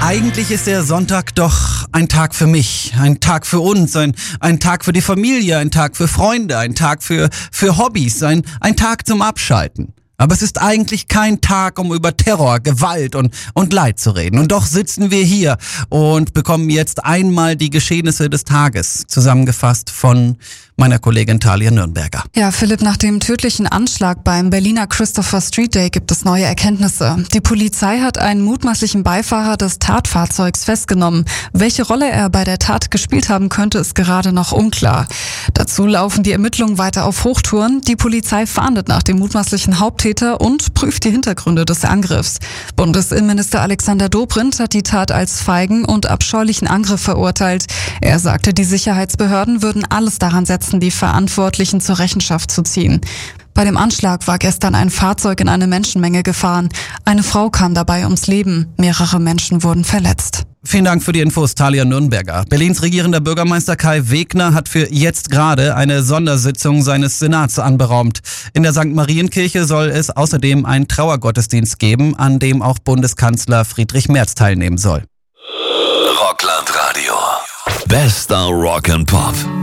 Eigentlich ist der Sonntag doch ein Tag für mich, ein Tag für uns, ein Tag für die Familie, ein Tag für Freunde, ein Tag für Hobbys, ein Tag zum Abschalten. Aber es ist eigentlich kein Tag, um über Terror, Gewalt und Leid zu reden. Und doch sitzen wir hier und bekommen jetzt einmal die Geschehnisse des Tages zusammengefasst von meiner Kollegin Thalia Nürnberger. Ja, Philipp, nach dem tödlichen Anschlag beim Berliner Christopher Street Day gibt es neue Erkenntnisse. Die Polizei hat einen mutmaßlichen Beifahrer des Tatfahrzeugs festgenommen. Welche Rolle er bei der Tat gespielt haben könnte, ist gerade noch unklar. Dazu laufen die Ermittlungen weiter auf Hochtouren. Die Polizei fahndet nach dem mutmaßlichen Haupttäter und prüft die Hintergründe des Angriffs. Bundesinnenminister Alexander Dobrindt hat die Tat als feigen und abscheulichen Angriff verurteilt. Er sagte, die Sicherheitsbehörden würden alles daran setzen, die Verantwortlichen zur Rechenschaft zu ziehen. Bei dem Anschlag war gestern ein Fahrzeug in eine Menschenmenge gefahren. Eine Frau kam dabei ums Leben. Mehrere Menschen wurden verletzt. Vielen Dank für die Infos, Thalia Nürnberger. Berlins regierender Bürgermeister Kai Wegner hat für jetzt gerade eine Sondersitzung seines Senats anberaumt. In der St. Marienkirche soll es außerdem einen Trauergottesdienst geben, an dem auch Bundeskanzler Friedrich Merz teilnehmen soll. Rockland Radio. Bester Rock and Pop.